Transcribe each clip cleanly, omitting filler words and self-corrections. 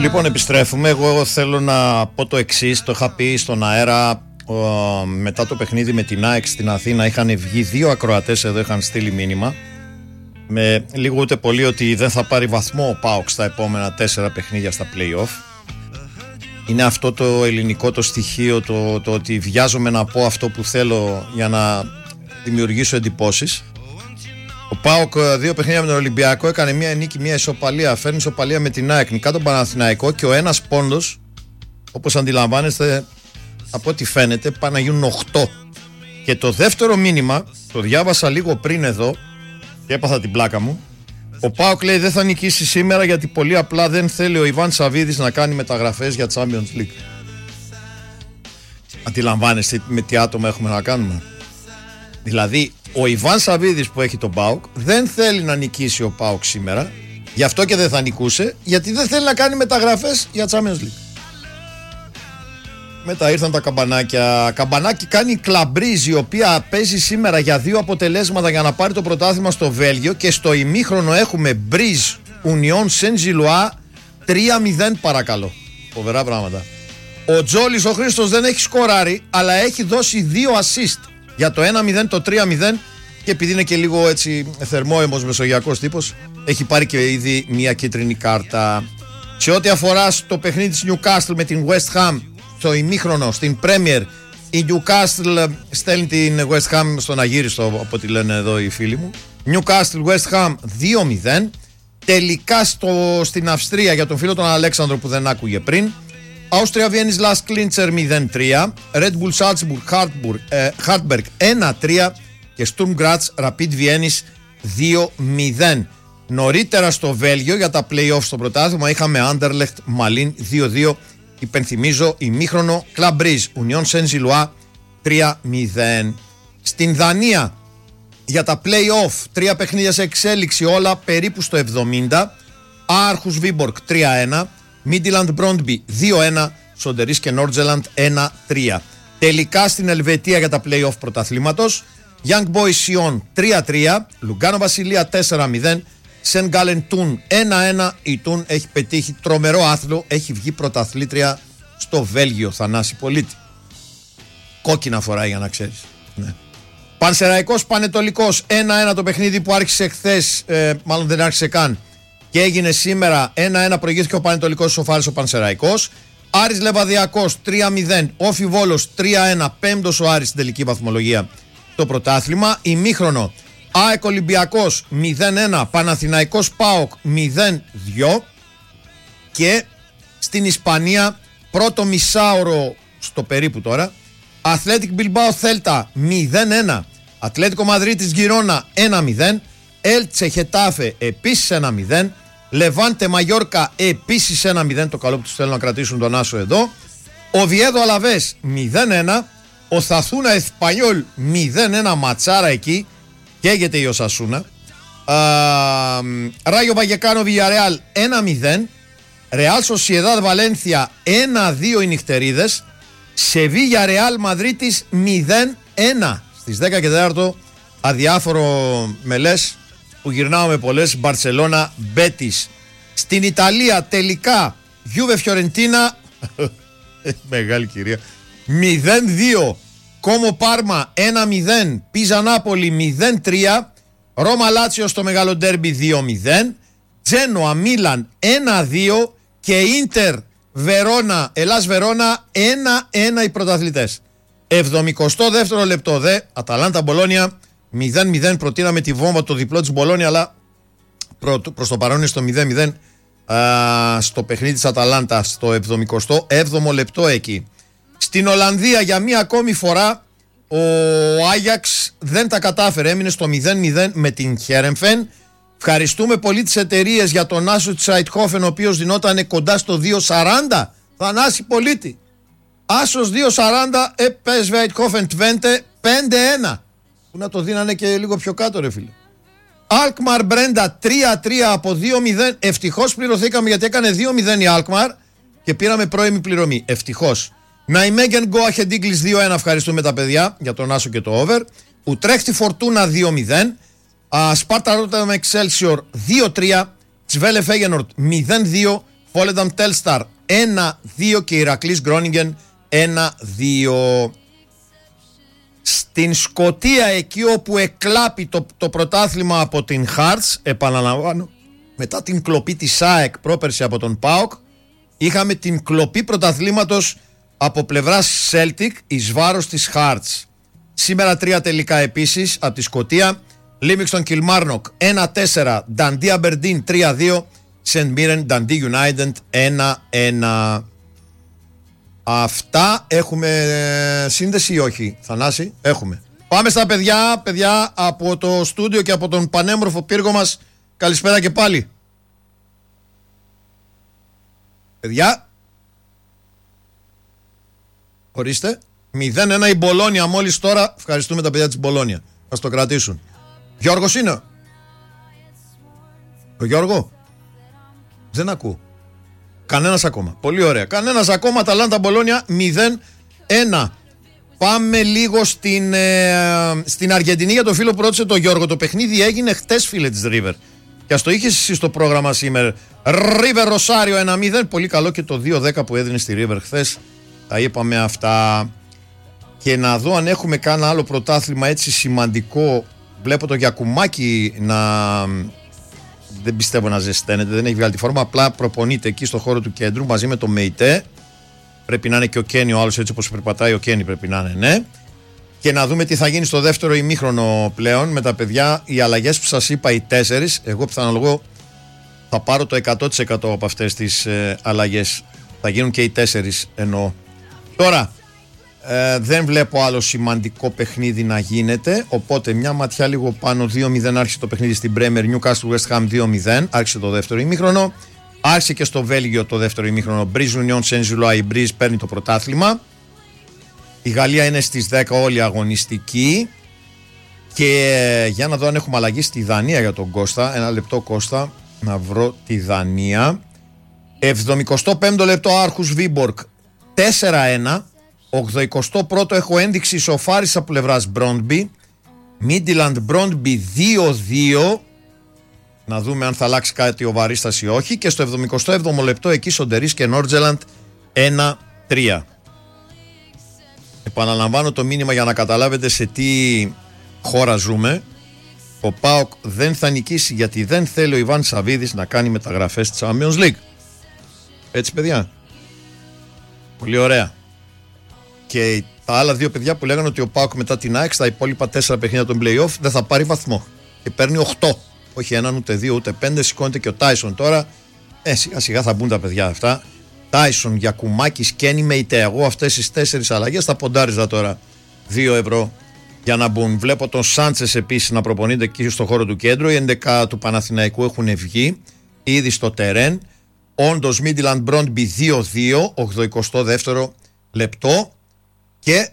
Λοιπόν, επιστρέφουμε. Εγώ θέλω να πω το εξής. Το είχα πει στον αέρα μετά το παιχνίδι με την ΑΕΚ στην Αθήνα. Είχαν βγει δύο ακροατές εδώ, είχαν στείλει μήνυμα με λίγο ούτε πολύ ότι δεν θα πάρει βαθμό ο ΠΑΟΚ στα επόμενα 4 παιχνίδια στα play-off. Είναι αυτό το ελληνικό το στοιχείο, το ότι βιάζομαι να πω αυτό που θέλω για να δημιουργήσω εντυπώσεις. Ο ΠΑΟΚ 2 παιχνίδια με τον Ολυμπιακό, έκανε μία νίκη, μία ισοπαλία. Φέρνει ισοπαλία με την ΑΕΚ, νικά τον Παναθηναϊκό, και ο ένας πόντος, όπως αντιλαμβάνεστε, από ό,τι φαίνεται, πάνε να γίνουν 8. Και το δεύτερο μήνυμα, το διάβασα λίγο πριν εδώ και έπαθα την πλάκα μου. Ο ΠΑΟΚ λέει δεν θα νικήσει σήμερα γιατί πολύ απλά δεν θέλει ο Ιβάν Σαββίδης να κάνει μεταγραφές για Champions League. Αντιλαμβάνεστε με τι άτομα έχουμε να κάνουμε? Δηλαδή, ο Ιβάν Σαββίδης που έχει τον ΠΑΟΚ δεν θέλει να νικήσει ο ΠΑΟΚ σήμερα, γι' αυτό και δεν θα νικούσε, γιατί δεν θέλει να κάνει μεταγραφές για Champions League. Μετά ήρθαν τα καμπανάκια. Καμπανάκι κάνει η Κλαμπρίζ, η οποία παίζει σήμερα για 2 αποτελέσματα για να πάρει το πρωτάθλημα στο Βέλγιο, και στο ημίχρονο έχουμε Μπριζ Ουνιόν Σεντ-Ζιλουά 3-0, παρακαλώ. Φοβερά πράγματα. Ο Τζόλης ο Χρήστος δεν έχει σκοράρει, αλλά έχει δώσει 2 assist για το 1-0, το 3-0, και επειδή είναι και λίγο έτσι θερμόαιμος μεσογειακός τύπος, έχει πάρει και ήδη μια κίτρινη κάρτα. Σε ό,τι αφορά στο παιχνίδι της Newcastle με την West Ham στο ημίχρονο στην Premier, η Newcastle στέλνει την West Ham στον αγύριστο, από ό,τι λένε εδώ οι φίλοι μου. Newcastle West Ham 2-0. Τελικά στην Αυστρία, για τον φίλο τον Αλέξανδρο που δεν άκουγε πριν, Austria Vienna Last Clincher 0-3, Red Bull Salzburg Hartberg 1-3 και Sturm Graz Rapid Vienna 2-0. Νωρίτερα στο Βέλγιο για τα play-off στο πρωτάθλημα είχαμε Anderlecht Malin 2-2. Υπενθυμίζω ημίχρονο Club Brugge Union Saint-Gilloise 3-0. Στην Δανία για τα play-off 3 παιχνίδια σε εξέλιξη, όλα περίπου στο 70. Άρχους Βίμπορκ 3-1, Midland Brøndby 2-1, Σοντερίς και Νόρτζελαντ 1-3. Τελικά στην Ελβετία για τα play-off πρωταθλήματος, Young Boys Sion 3-3, Λουγκάνο Βασιλεία 4-0, Σεν Γκάλεν Τούν 1-1. Η Τούν έχει πετύχει τρομερό άθλο, έχει βγει πρωταθλήτρια στο Βέλγιο, Θανάση Πολίτη. Κόκκινα φοράει, για να ξέρεις. Ναι. Πανσεραϊκός Πανετολικός 1-1 το παιχνίδι που άρχισε χθες, μάλλον δεν άρχισε καν, και έγινε σήμερα 1-1, προηγήθηκε ο Πανετολικός, σοφάρισε ο Πανσεραϊκός. Άρης Λεβαδιακός 3-0, Όφι Βόλος 3-1, πέμπτος ο Άρης στην τελική βαθμολογία το πρωτάθλημα. Ημίχρονο ΑΕΚ Ολυμπιακός 0-1, Παναθηναϊκός ΠΑΟΚ 0-2. Και στην Ισπανία πρώτο μισάωρο στο περίπου τώρα, Athletic Bilbao Celta 0-1, Ατλέτικο Μαδρίτης Γκιρόνα 1-0, Έλτσε Χετάφε επίσης 1-0, Λεβάντε Μαγιόρκα επίσης 1-0, το καλό που τους θέλουν να κρατήσουν τον Άσο εδώ, Οβιέδο Αλαβές 0-1, ο Θαθούνα Εσπανιόλ 0-1, ματσάρα εκεί, καίγεται η Οσασούνα. Ράγιο Βαγεκάνο Βιγιαρεάλ 1-0, Ρεάλ Σοσιεδάδ Βαλένθια 1-2 οι νυχτερίδες, Σεβίγια Ρεάλ Μαδρίτης 0-1. Στις 10 και 4 αδιάφορο μελές που γυρνάω με πολλές, Μπαρσελώνα Μπέτις. Στην Ιταλία τελικά Γιούβε Φιωρεντίνα μεγάλη κυρία 0-2, Κόμο Πάρμα 1-0, Πίζα Νάπολη 0-3, Ρώμα Λάτσιο στο μεγάλο ντέρμπι 2-0, Τζένοα Μίλαν 1-2 και Ίντερ Βερόνα, Ελλάς Βερόνα 1-1 οι πρωταθλητές. 72ο λεπτό δε, Αταλάντα Μπολόνια 0-0, προτείναμε τη βόμβα το διπλό της Μπολόνια, αλλά προς το παρόν είναι στο 0-0 στο παιχνίδι της Αταλάντα στο 77ο λεπτό εκεί. Στην Ολλανδία για μία ακόμη φορά ο Άγιαξ δεν τα κατάφερε, έμεινε στο 0-0 με την Χέρεμφεν. Ευχαριστούμε πολύ τις εταιρείες για τον Άσο της Αιτχόφεν, ο οποίος δινόταν κοντά στο 2-40. Θανάση Πολίτη. Άσος 2-40, PSV Αιτχόφεν Twente 5-1. Που να το δίνανε και λίγο πιο κάτω, ρε φίλε. Αλκμαρ Μπρέντα 3-3 από 2-0. Ευτυχώς πληρωθήκαμε, γιατί έκανε 2-0 η Αλκμαρ και πήραμε πρώιμη πληρωμή. Ευτυχώς. Ναϊμέγεν Go Ahead Eagles 2-1. Ευχαριστούμε τα παιδιά για τον Άσο και το over. Ουτρέχτη Φορτούνα 2-0. Σπάρτα Ρότερνταμ Εξέλσιορ 2-3. Τσβέλε Φέγενορτ 0-2. Volendam Telstar 1-2 και Ηρακλής Γκρόνιγκεν 1-2. Στην Σκωτία, εκεί όπου εκλάπει το πρωτάθλημα από την Hearts, επαναλαμβάνω, μετά την κλοπή της ΑΕΚ πρόπερση από τον ΠΑΟΚ, είχαμε την κλοπή πρωταθλήματος από πλευράς Celtic εις βάρος της Hearts. Σήμερα 3 τελικά επίσης από τη Σκωτία. Λίμιξτον Κιλμάρνοκ 1-4, Dundee Aberdeen 3-2, St. Mirren Dundee United 1-1. Αυτά. Έχουμε σύνδεση ή όχι, Θανάση? Έχουμε. Πάμε στα παιδιά από το στούντιο και από τον πανέμορφο πύργο μας. Καλησπέρα και πάλι. Παιδιά. Ορίστε. 0-1 η Μπολόνια μόλις τώρα. Ευχαριστούμε τα παιδιά της Μπολόνια. Θα το κρατήσουν. Γιώργος είναι? Ο Γιώργο? Δεν ακούω. Κανένας ακόμα. Πολύ ωραία. Κανένας ακόμα. Αταλάντα Μπολόνια 0-1. Πάμε λίγο στην Αργεντινή για το φίλο που ρώτησε τον Γιώργο. Το παιχνίδι έγινε χτες, φίλε της River. Και ας το είχες εσύ στο πρόγραμμα σήμερα. River Rosario 1-0. Πολύ καλό και το 2-10 που έδινε στη River χθες. Τα είπαμε αυτά. Και να δω αν έχουμε κάνα άλλο πρωτάθλημα έτσι σημαντικό. Βλέπω το Γιακουμάκι να... Δεν πιστεύω να ζεσταίνεται, δεν έχει βγάλει τη φόρμα. Απλά προπονείται εκεί στο χώρο του κέντρου μαζί με το ΜΕΙΤΕ. Πρέπει να είναι και ο Κένι, ο άλλος έτσι όπως περπατάει ο Κένι πρέπει να είναι, ναι. Και να δούμε τι θα γίνει στο δεύτερο ημίχρονο πλέον με τα παιδιά. Οι αλλαγές που σας είπα, οι 4, εγώ πιθανολογώ θα πάρω το 100% από αυτές τις αλλαγές. Θα γίνουν και οι 4 εννοώ. Τώρα, δεν βλέπω άλλο σημαντικό παιχνίδι να γίνεται. Οπότε μια ματιά λίγο πάνω. 2-0 άρχισε το παιχνίδι στην Πρέμερ. Newcastle West Ham 2-0. Άρχισε το δεύτερο ημίχρονο. Άρχισε και στο Βέλγιο το δεύτερο ημίχρονο. Μπριζ Union Saint-Gilloise. Η Μπριζ παίρνει το πρωτάθλημα. Η Γαλλία είναι στις 10 όλοι αγωνιστικοί. Και για να δω αν έχουμε αλλαγή στη Δανία για τον Κώστα. Ένα λεπτό, Κώστα, να βρω τη Δανία. 75ο λεπτό, Άρχους Βίμπορκ 4-1. 81ο έχω ένδειξη ισοφάρισα από πλευράς Μπρόντμπι. Μίντιλαντ Μπρόντμπι 2-2. Να δούμε αν θα αλλάξει κάτι ο βαρίστας ή όχι. Και στο 77ο λεπτό εκεί Σοντερίς και Νόρτζελαντ 1-3. Επαναλαμβάνω το μήνυμα για να καταλάβετε σε τι χώρα ζούμε. Ο ΠΑΟΚ δεν θα νικήσει γιατί δεν θέλει ο Ιβάν Σαββίδης να κάνει μεταγραφές της Champions League. Έτσι, παιδιά. Πολύ ωραία. Και τα άλλα δύο παιδιά που λέγανε ότι ο ΠΑΟΚ μετά την ΑΕΚ στα υπόλοιπα 4 παιχνίδια των play-off δεν θα πάρει βαθμό. Και παίρνει 8. Όχι έναν, ούτε 2, ούτε 5. Σηκώνεται και ο Τάισον τώρα. Σιγά σιγά θα μπουν τα παιδιά αυτά. Τάισον, Γιακουμάκης, Κένι, ΜΕΙΤΕ. Εγώ αυτές τις 4 αλλαγές θα ποντάριζα τώρα 2 ευρώ για να μπουν. Βλέπω τον Σάντσες επίσης να προπονείται εκεί στο χώρο του κέντρου. Οι 11 του Παναθηναϊκού έχουν βγει ήδη στο τερέν. Όντως Μίντιλαντ Μπρόντμπι 2-2, 82ο λεπτό. Και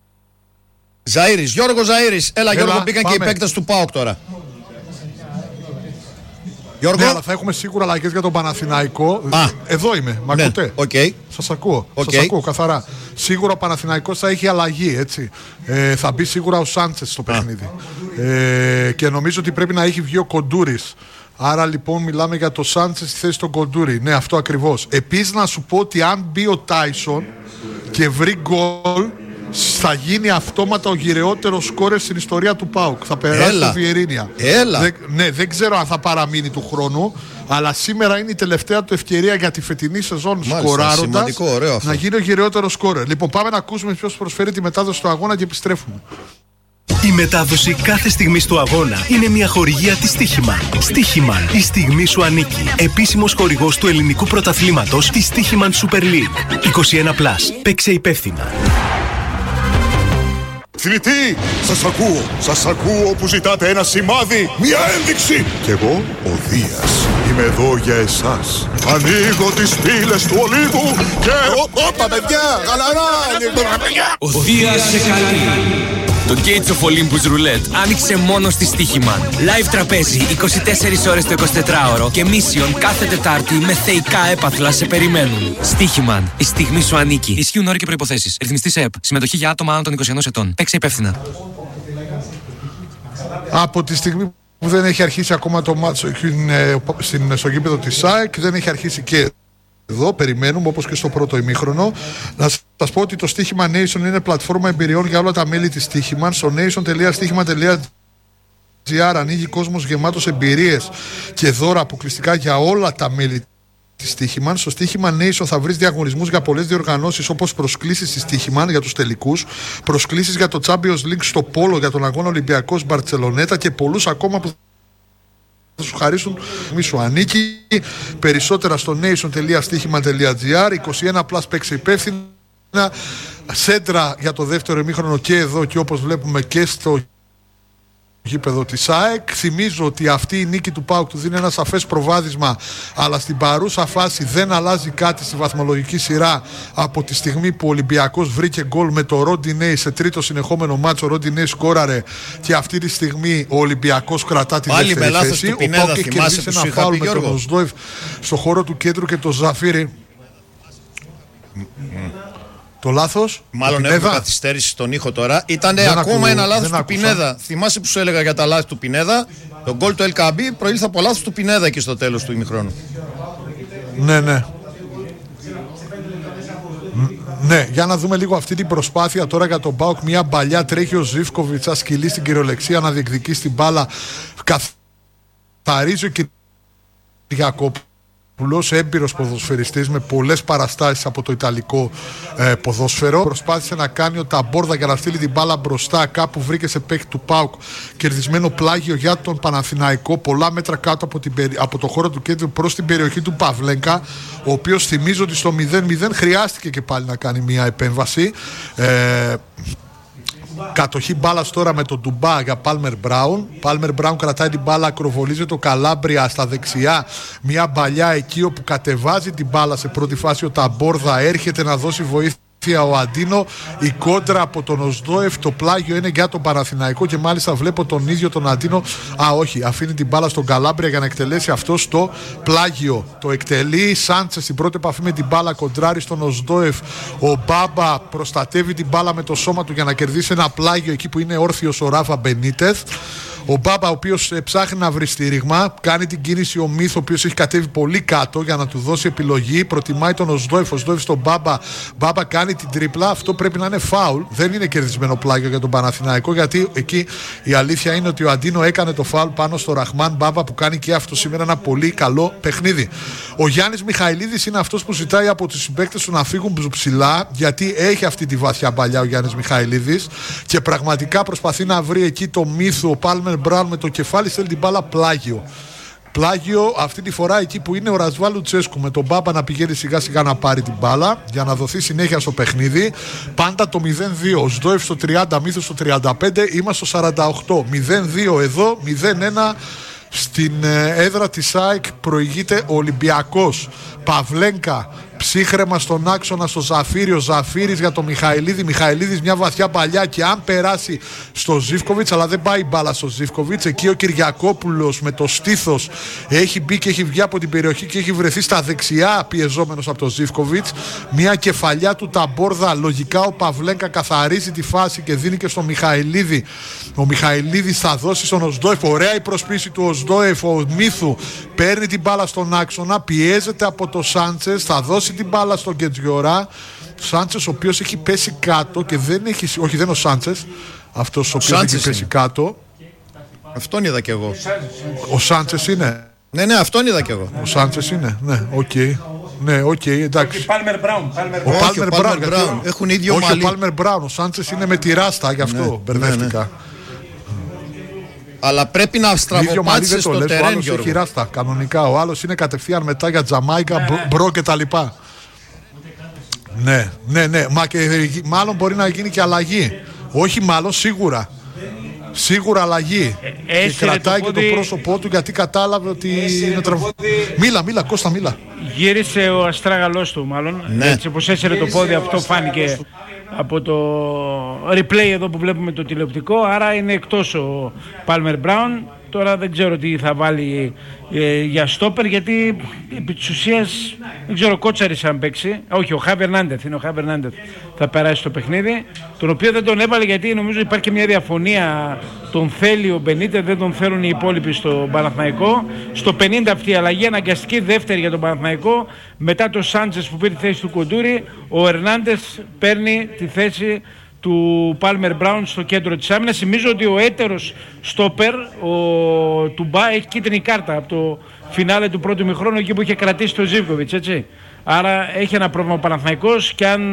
Ζαΐρης, Γιώργο Ζαΐρης. Έλα Γιώργο, μπήκαν και οι παίκτες του ΠΑΟΚ τώρα. Γιώργο. Ναι, αλλά θα έχουμε σίγουρα αλλαγές για τον Παναθηναϊκό. Εδώ είμαι, μ' ακούτε? Ναι, okay. Σας ακούω, σας ακούω καθαρά. Σίγουρα ο Παναθηναϊκός θα έχει αλλαγή, έτσι. Θα μπει σίγουρα ο Σάντσες στο παιχνίδι. Και νομίζω ότι πρέπει να έχει βγει ο Κοντούρης. Άρα λοιπόν μιλάμε για το Σάντσες στη θέση του Κοντούρη. Ναι, αυτό ακριβώς. Επίσης να σου πω ότι αν μπει ο Τάισον και βρει γκολ, θα γίνει αυτόματα ο γυρεότερος σκόρερ στην ιστορία του ΠΑΟΚ. Θα περάσει το Βιερίνια. Ναι, δεν ξέρω αν θα παραμείνει του χρόνου, αλλά σήμερα είναι η τελευταία του ευκαιρία για τη φετινή σεζόν σκοράροντας να γίνει ο γυρεότερος σκόρερ. Λοιπόν, πάμε να ακούσουμε ποιος προσφέρει τη μετάδοση του αγώνα και επιστρέφουμε. Η μετάδοση κάθε στιγμής του αγώνα είναι μια χορηγία της Stoiximan. Stoiximan, η στιγμή σου ανήκει. Επίσημος χορηγός του ελληνικού πρωταθλήματος της Stoiximan Super League. 21+. Παίξε υπεύθυνα. Θνητή, σας ακούω που ζητάτε ένα σημάδι, μια ένδειξη. Κι εγώ, ο Δίας, είμαι εδώ για εσάς. Ανοίγω τις πύλες του Ολύβου και... Όπα παιδιά, γαλαρά, Ο Δίας σε καλεί. Το Gates of Olympus Roulette άνοιξε μόνο στη Stoiximan. Live τραπέζι 24 ώρες το 24ωρο και mission κάθε Τετάρτη με θεϊκά έπαθλα σε περιμένουν. Stoiximan, η στιγμή σου ανήκει. Ισχύουν όροι και προϋποθέσεις. Ρυθμιστής ΕΕΠ. Συμμετοχή για άτομα άνω των 21 ετών. Παίξε υπεύθυνα. Από τη στιγμή που δεν έχει αρχίσει ακόμα το μάτσο στο γήπεδο της ΑΕΚ, δεν έχει αρχίσει και εδώ, περιμένουμε όπως και στο πρώτο ημίχρονο. Να σας πω ότι το Στοίχημα Nation είναι πλατφόρμα εμπειριών για όλα τα μέλη της Στοίχημαν. Στο nation.stihima.gr ανοίγει κόσμος γεμάτος εμπειρίες και δώρα αποκλειστικά για όλα τα μέλη της Στοίχημαν. Στο Στοίχημα Nation θα βρεις διαγωνισμούς για πολλές διοργανώσεις, όπως προσκλήσεις στη Στοίχημαν για τους τελικούς, προσκλήσεις για το Champions League στο Πόλο για τον αγώνα Ολυμπιακός Μπαρτσελονέτα και πολλούς ακόμα που θα σου χαρίσουν. Μη σου ανήκει. Περισσότερα στο nation.stihima.gr. 21+ παίξε υπεύθυνα. Σέντρα για το δεύτερο ημίχρονο και εδώ και όπως βλέπουμε και στο γήπεδο της ΑΕΚ. Θυμίζω ότι αυτή η νίκη του ΠΑΟΚ του δίνει ένα σαφές προβάδισμα, αλλά στην παρούσα φάση δεν αλλάζει κάτι στη βαθμολογική σειρά από τη στιγμή που ο Ολυμπιακός βρήκε γκολ με το Ροντινέι σε τρίτο συνεχόμενο μάτσο. Ο Ροντινέι σκόραρε και αυτή τη στιγμή ο Ολυμπιακός κρατά τη δεύτερη θέση. Ο ΠΑΟΚ έχει κερδίσει ένα φάουλ με τον Οσδόεφ στο χώρο του κέντρου και το Ζαφίρι. Το λάθος. Μάλλον έχουμε καθυστέρηση στον ήχο τώρα. Ήταν ακόμα ένα λάθος του Πινέδα. Θυμάσαι που σου έλεγα για τα λάθη του Πινέδα? Το γκολ του LKB προήλθε από λάθος του Πινέδα εκεί στο τέλος του ημιχρόνου. Ναι. Ναι, για να δούμε λίγο αυτή την προσπάθεια τώρα για τον ΠΑΟΚ. Μια παλιά τρέχει ο Ζίβκοβιτς, ασκηλεί στην κυριολεξία να διεκδικεί την μπάλα. Καθαρίζει ο Κυριακόπουλος, έμπειρος ποδοσφαιριστής με πολλές παραστάσεις από το ιταλικό ποδόσφαιρο. Προσπάθησε να κάνει ο Ταμπόρδα για να στείλει την μπάλα μπροστά. Κάπου βρήκε σε παίκτη του ΠΑΟΚ κερδισμένο πλάγιο για τον Παναθηναϊκό, πολλά μέτρα κάτω από το χώρο του κέντρου προς την περιοχή του Παυλέγκα, ο οποίος θυμίζω ότι στο 0-0 χρειάστηκε και πάλι να κάνει μια επέμβαση. Κατοχή μπάλας τώρα με τον Ντουμπά για Πάλμερ Μπράουν. Πάλμερ Μπράουν κρατάει την μπάλα, ακροβολίζει το Καλάμπρια στα δεξιά. Μια μπαλιά εκεί όπου κατεβάζει την μπάλα σε πρώτη φάση ο Ταμπόρδα. Έρχεται να δώσει βοήθεια ο Αντίνο. Η κόντρα από τον Οσδόεφ. Το πλάγιο είναι για τον Παναθηναϊκό και μάλιστα βλέπω τον ίδιο τον Αντίνο. Όχι, αφήνει την μπάλα στον Καλάμπρια για να εκτελέσει αυτό στο πλάγιο. Το εκτελεί. Σάντσες στην πρώτη επαφή με την μπάλα, κοντράρει στον Οσδόεφ. Ο Μπάμπα προστατεύει την μπάλα με το σώμα του για να κερδίσει ένα πλάγιο εκεί που είναι όρθιος ο Ράφα Μπενίτεθ. Ο Μπάμπα, ο οποίος ψάχνει να βρει στήριγμα, κάνει την κίνηση ο Μίθ, ο οποίος έχει κατέβει πολύ κάτω για να του δώσει επιλογή. Προτιμάει τον Οσδόεφ, Οσδόεφ στον Μπάμπα. Μπάμπα κάνει την τρίπλα. Αυτό πρέπει να είναι φάουλ. Δεν είναι κερδισμένο πλάγιο για τον Παναθηναϊκό, γιατί εκεί η αλήθεια είναι ότι ο Αντίνο έκανε το φάουλ πάνω στο Ραχμάν Μπάμπα, που κάνει και αυτό σήμερα ένα πολύ καλό παιχνίδι. Ο Γιάννης Μιχαηλίδης είναι αυτός που ζητάει από τους συμπαίκτες του να φύγουν ψηλά, γιατί έχει αυτή τη βαθιά παλιά ο Γιάννης Μιχαηλίδης και πραγματικά προσπαθεί να βρει εκεί το Μίθο. Ο Πάλμερ Μπράουν με το κεφάλι στέλνει την μπάλα πλάγιο. Πλάγιο αυτή τη φορά εκεί που είναι ο Ρασβάλ Λουτσέσκου, με τον Μπάμπα να πηγαίνει σιγά σιγά να πάρει την μπάλα για να δοθεί συνέχεια στο παιχνίδι. Πάντα το 0-2. Σδόεφ στο 30, Μίθος στο 35, είμαστε στο 48. 0-2 εδώ, 0-1 στην έδρα της ΑΕΚ. Προηγείται ο Ολυμπιακός. Παυλέγκα, ψύχρεμα στον άξονα στο Ζαφίρι. Ο Ζαφίρις για τον Μιχαηλίδη. Μιχαηλίδης μια βαθιά παλιά και αν περάσει στο Ζίβκοβιτς, αλλά δεν πάει μπάλα στο Ζίβκοβιτς. Εκεί ο Κυριακόπουλος με το στήθος έχει μπει και έχει βγει από την περιοχή και έχει βρεθεί στα δεξιά πιεζόμενος από το Ζίβκοβιτς. Μια κεφαλιά του Ταμπόρδα. Λογικά ο Παυλέγκα καθαρίζει τη φάση και δίνει και στο Μιχαηλίδη. Ο Μιχαηλίδης θα δώσει στον Οσδόεφ. Ωραία η προσπίση του Οσδόεφ. Ο Μίθου παίρνει την μπάλα στον άξονα, πιέζεται από το Σάντσες, θα δώσει την μπάλα στον Κετζιορά. Σάντσες ο οποίος έχει πέσει κάτω και δεν έχει. Όχι, δεν είναι ο Σάντσες αυτός ο οποίος έχει πέσει κάτω. Αυτόν είδα κι εγώ. Ο Σάντσες είναι. Ναι, αυτόν είδα κι εγώ. Ο Σάντσες είναι. Ναι, οκ. Ναι, οκ, εντάξει. Ο Πάλμερ Μπράουν. Ο Πάλμερ Μπράουν. Έχουν ίδιο μαλλί. Όχι, ο Πάλμερ Μπράουν. Ο Σάντσες είναι με τη ράστα, γι' αυτό μπερδεύτηκα. Ναι. Αλλά πρέπει να στραβοπάτησε στο τερέν, ο άλλος έχει ράστα, κανονικά. Ο άλλος είναι κατευθείαν μετά για Τζαμάικα, μπρο και τα λοιπά. Ναι. Μα και μάλλον μπορεί να γίνει και αλλαγή. Όχι μάλλον, σίγουρα. Σίγουρα αλλαγή. Και κρατάει και το πρόσωπό του γιατί κατάλαβε ότι είναι Μίλα, Κώστα, μίλα. Γύρισε ο αστράγαλός του, μάλλον. Ναι. Έτσι όπως έσαιρε το πόδι, αυτό φάνηκε από το replay εδώ που βλέπουμε το τηλεοπτικό. Άρα είναι εκτός ο Πάλμερ Μπράουν. Τώρα δεν ξέρω τι θα βάλει για στόπερ, γιατί επί της ουσίας δεν ξέρω Κότσαρης αν παίξει. Όχι, ο Χάβι Ερνάντεθ είναι, ο Χάβι Ερνάντεθ θα περάσει στο παιχνίδι, τον οποίο δεν τον έβαλε γιατί νομίζω υπάρχει και μια διαφωνία. Τον θέλει ο Μπενίτες, δεν τον θέλουν οι υπόλοιποι στο Παναθηναϊκό. Στο 50 αυτή η αλλαγή, αναγκαστική δεύτερη για τον Παναθηναϊκό. Μετά το Σάντσες που πήρε τη θέση του Κοντούρη, ο Ερνάντεθ παίρνει τη θέση του Πάλμερ Μπράουν στο κέντρο της άμυνας. Θυμίζω ότι ο έτερος στόπερ, ο Τουμπά, έχει κίτρινη κάρτα από το φινάλε του πρώτου ημιχρόνου, εκεί που είχε κρατήσει το Ζίβκοβιτς, έτσι. Άρα έχει ένα πρόβλημα ο Παναθηναϊκός και αν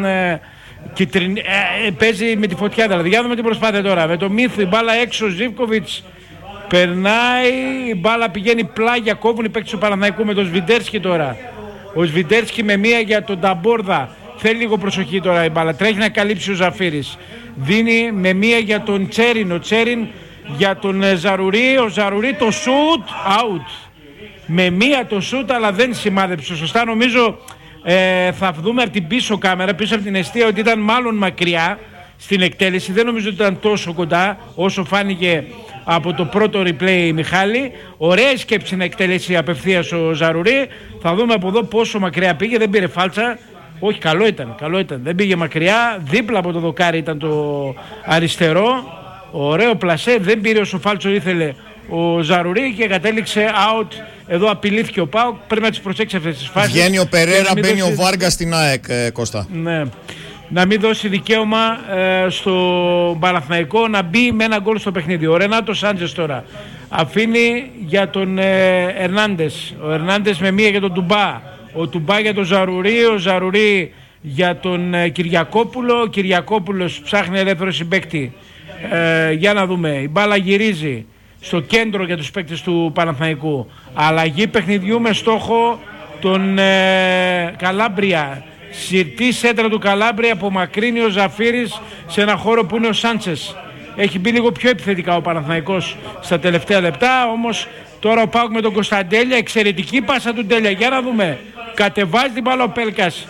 παίζει με τη φωτιά, δηλαδή. Για δούμε την προσπάθεια τώρα. Με το Μύθο, η μπάλα έξω, ο Ζίβκοβιτς περνάει, η μπάλα πηγαίνει πλάγια, κόβουν οι παίκτες του Παναθηναϊκού με τον Σβιντέρσκι τώρα. Ο Σβιντέρσκι με μία για τον Ταμπόρδα. Θέλει λίγο προσοχή τώρα η μπάλα. Τρέχει να καλύψει ο Ζαφύρης. Δίνει με μία για τον Τσέριν. Ο Τσέριν για τον Ζαρουρί. Ο Ζαρουρί το σουτ. Out. Με μία το σουτ, αλλά δεν σημάδεψε σωστά. Νομίζω θα δούμε από την πίσω κάμερα, πίσω από την εστία, ότι ήταν μάλλον μακριά στην εκτέλεση. Δεν νομίζω ότι ήταν τόσο κοντά όσο φάνηκε από το πρώτο replay, Μιχάλη. Ωραία σκέψη να εκτελέσει απευθείας ο Ζαρουρί. Θα δούμε από εδώ πόσο μακριά πήγε. Δεν πήρε φάλτσα. Όχι, καλό ήταν. Δεν πήγε μακριά. Δίπλα από το δοκάρι ήταν το αριστερό. Ωραίο πλασέ. Δεν πήρε όσο φάλτσο ήθελε ο Ζαρουρί και κατέληξε out. Εδώ απειλήθηκε ο ΠΑΟΚ. Πρέπει να τις προσέξει αυτές τις φάσεις. Βγαίνει ο Περέρα, μπαίνει ο Βάργα στην ΑΕΚ, Κώστα. Ναι. Να μην δώσει δικαίωμα στο Παναθηναϊκό να μπει με ένα γκολ στο παιχνίδι. Ο Ρενάτο Σάντζες τώρα αφήνει για τον Ερνάντες. Ο Ερνάντες με μία για τον Τουμπά. Ο Τουμπά για τον Ζαρουρί. Ο Ζαρουρί για τον Κυριακόπουλο. Ο Κυριακόπουλος ψάχνει ελεύθερο συμπαίκτη. Για να δούμε. Η μπάλα γυρίζει στο κέντρο για τους παίκτες του Παναθηναϊκού. Αλλαγή παιχνιδιού με στόχο τον Καλάμπρια. Συρτή σέντρα του Καλάμπρια, απομακρύνει ο Ζαφύρης σε ένα χώρο που είναι ο Σάντσες. Έχει μπει λίγο πιο επιθετικά ο Παναθηναϊκός στα τελευταία λεπτά, όμως τώρα ο ΠΑΟΚ με τον Κωνσταντέλια, εξαιρετική πάσα του Ντέλια. Για να δούμε. Κατεβάζει την μπάλα ο Πέλκας.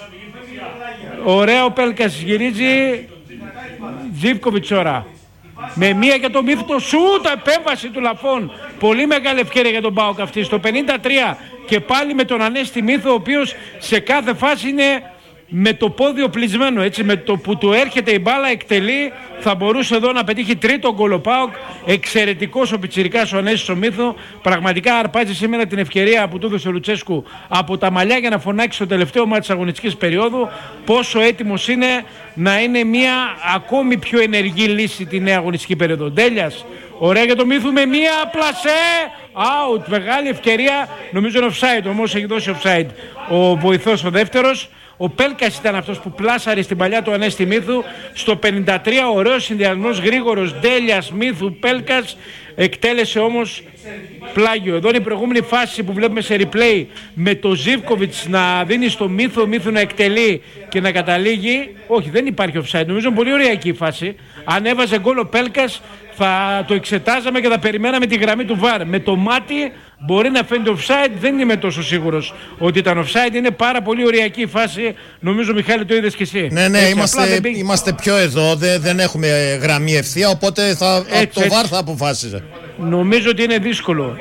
Ωραία ο Πέλκας, γυρίζει Ζίβκοβιτς τώρα. Με μία για το Μύθο το σούτ, επέμβαση του Λαφών. Πολύ μεγάλη ευκαιρία για τον ΠΑΟΚ αυτή στο 53 και πάλι με τον Ανέστη Μύθο, ο οποίος σε κάθε φάση είναι με το πόδι οπλισμένο, έτσι, με το που του έρχεται η μπάλα εκτελεί. Θα μπορούσε εδώ να πετύχει τρίτο γκολ ο ΠΑΟΚ. Εξαιρετικός ο πιτσιρικάς ο Ανέστης ο Μύθο. Πραγματικά αρπάζει σήμερα την ευκαιρία που του έδωσε ο Λουτσέσκου από τα μαλλιά για να φωνάξει στο τελευταίο μάτι της αγωνιστικής περίοδου πόσο έτοιμος είναι να είναι μια ακόμη πιο ενεργή λύση τη νέα αγωνιστική περίοδο. Ντέλιας, ωραία για το Μύθο με μια πλασέ. Out, μεγάλη ευκαιρία. Νομίζω είναι offside, όμως έχει δώσει offside ο βοηθός ο δεύτερος. Ο Πέλκας ήταν αυτός που πλάσαρε στην παλιά του Ανέστη Μύθου. Στο 53 ωραίος συνδυασμός, γρήγορος, Ντέλιας, Μύθου, Πέλκας. Εκτέλεσε όμως πλάγιο. Εδώ είναι η προηγούμενη φάση που βλέπουμε σε replay με το Ζίβκοβιτς να δίνει στο Μύθο, Μύθου να εκτελεί και να καταλήγει. Όχι, δεν υπάρχει offside. Νομίζω πολύ ωραία εκεί η φάση. Αν έβαζε γκολ ο Πέλκας θα το εξετάζαμε και θα περιμέναμε τη γραμμή του VAR. Με το μάτι μπορεί να φαίνεται offside, δεν είμαι τόσο σίγουρος ότι ήταν offside. Είναι πάρα πολύ ωριακή η φάση. Νομίζω, Μιχάλη, το είδες και εσύ. Ναι, είμαστε πιο εδώ, δεν έχουμε γραμμή ευθεία, οπότε το VAR θα αποφάσιζε. Νομίζω ότι είναι δύσκολο.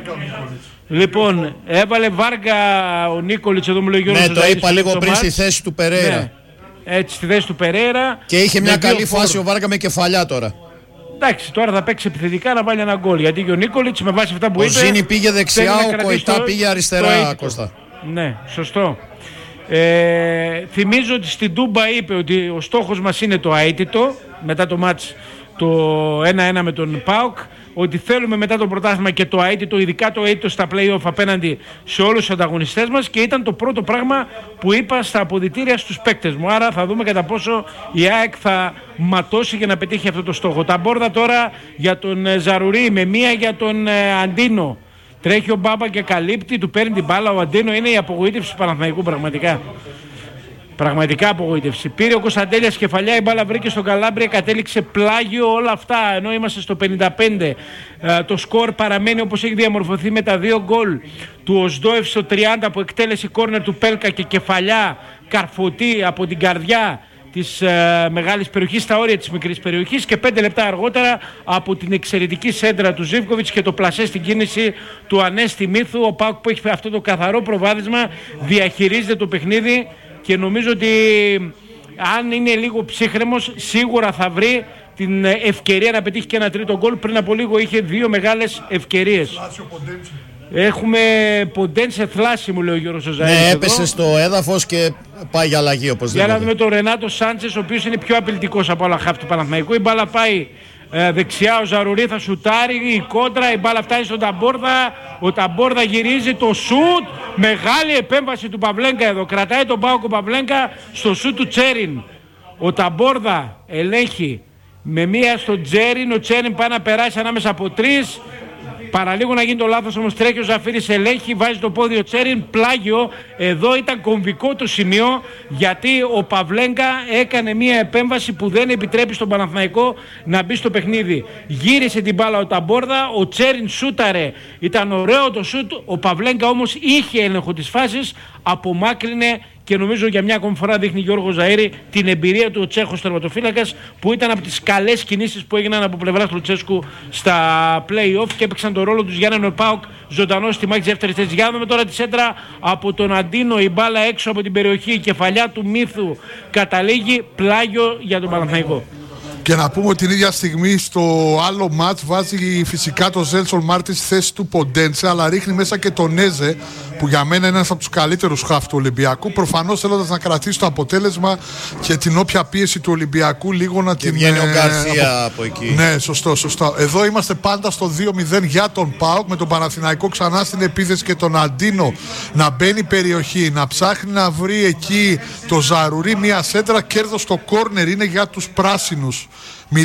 Λοιπόν, έβαλε Βάργα ο Νίκολιτς, εδώ μου λέει ο Γιώργος. Ναι, το είπα λίγο πριν στη θέση του Περέρα. Ναι, έτσι, στη θέση του Περέρα. Και είχε μια καλή φάση ο Βάργα με κεφαλιά τώρα. Εντάξει, τώρα θα παίξει επιθετικά να βάλει ένα γκολ. Γιατί και ο Νίκολιτς με βάση αυτά που είπε. Ο Ζήνη πήγε δεξιά, ο Κοϊτά πήγε αριστερά, Κώστα. Ναι, σωστό. Θυμίζω ότι στην Τούμπα είπε ότι ο στόχος μας είναι το αίτητο. Μετά το μάτς το 1-1 με τον ΠΑΟΚ. Ότι θέλουμε μετά το πρωτάθλημα και το αίτητο, ειδικά το αίτητο στα play-off απέναντι σε όλους τους ανταγωνιστές μας, και ήταν το πρώτο πράγμα που είπα στα αποδυτήρια στους παίκτες μου. Άρα θα δούμε κατά πόσο η ΑΕΚ θα ματώσει για να πετύχει αυτό το στόχο. Τα μπόρδα τώρα για τον Ζαρουρί με μία για τον Αντίνο. Τρέχει ο Μπάμπα και καλύπτει, του παίρνει την μπάλα. Ο Αντίνο είναι η απογοήτευση του Παναθηναϊκού πραγματικά. Πραγματικά απογοήτευση. Πήρε ο Κωνσταντέλιας κεφαλιά, η μπάλα βρήκε στον Καλάμπρια, κατέληξε πλάγιο, όλα αυτά ενώ είμαστε στο 55. Το σκορ παραμένει όπως έχει διαμορφωθεί με τα 2 γκολ του Οσδόεφ στο 30 που εκτέλεσε κόρνερ του Πέλκα και κεφαλιά καρφωτή από την καρδιά της μεγάλης περιοχής στα όρια της μικρής περιοχής και 5 λεπτά αργότερα από την εξαιρετική σέντρα του Ζίβκοβιτς και το πλασέ στην κίνηση του Ανέστη Μίθου. Ο ΠΑΟΚ που έχει αυτό το καθαρό προβάδισμα διαχειρίζεται το παιχνίδι και νομίζω ότι αν είναι λίγο ψύχρεμος σίγουρα θα βρει την ευκαιρία να πετύχει και ένα τρίτο γκολ. Πριν από λίγο είχε 2 μεγάλες ευκαιρίες. Έχουμε Ποντένσε Θλάση, μου λέει ο Γιώργος Ζαΐρης. Ναι, έπεσε στο έδαφος και πάει για αλλαγή οπωσδήποτε. Για να δούμε τον Ρενάτο Σάντσες, ο οποίος είναι πιο απειλητικός από όλα χαφ του Παναθηναϊκού. Η μπάλα πάει δεξιά, ο Ζαρουρί θα σουτάρει, η κόντρα, η μπάλα φτάνει στον Ταμπόρδα. Ο Ταμπόρδα γυρίζει το σουτ. Μεγάλη επέμβαση του Παυλέγκα εδώ. Κρατάει τον Πάοκ ο Παυλέγκα στο σουτ του Τσέριν. Ο Ταμπόρδα ελέγχει με μία στον Τσέριν. Ο Τσέριν πάει να περάσει ανάμεσα από 3. Παραλίγο να γίνει το λάθος όμως, τρέχει ο Ζαφύρης, ελέγχει, βάζει το πόδι ο Τσέριν, πλάγιο. Εδώ ήταν κομβικό το σημείο, γιατί ο Παυλέγκα έκανε μια επέμβαση που δεν επιτρέπει στον Παναθηναϊκό να μπει στο παιχνίδι. Γύρισε την μπάλα ο Ταμπόρδα, ο Τσέριν σούταρε, ήταν ωραίο το σούτ, ο Παυλέγκα όμως είχε έλεγχο της φάσης, απομάκρυνε. Και νομίζω για μια ακόμη φορά δείχνει Γιώργο Ζαΐρη την εμπειρία του ο Τσέχος τερματοφύλακας, που ήταν από τις καλές κινήσεις που έγιναν από πλευράς του Λουτσέσκου στα play-off και έπαιξαν τον ρόλο τους για να είναι ο ΠΑΟΚ ζωντανός στη μάχη της δεύτερης θέσης. Για να δούμε τώρα τη σέντρα από τον Αντίνο, η μπάλα έξω από την περιοχή, η κεφαλιά του Μίθου καταλήγει, πλάγιο για τον Παναθηναϊκό. Και να πούμε ότι την ίδια στιγμή στο άλλο μάτς βάζει φυσικά το Ζέλσον Μάρτιν στη θέση του Ποντένσε, αλλά ρίχνει μέσα και τον Έζε, που για μένα είναι ένας από τους καλύτερους χαφ του Ολυμπιακού. Προφανώς θέλοντας να κρατήσει το αποτέλεσμα και την όποια πίεση του Ολυμπιακού λίγο να και την... βγαίνει ο Γκαρσία από εκεί. Ναι, σωστό. Εδώ είμαστε πάντα στο 2-0 για τον ΠΑΟΚ, με τον Παναθηναϊκό ξανά στην επίθεση και τον Αντίνο να μπαίνει περιοχή, να ψάχνει να βρει εκεί το Ζαρουρί μια σέντρα, κέρδος στο κόρνερ είναι για τους πράσινους. 0-2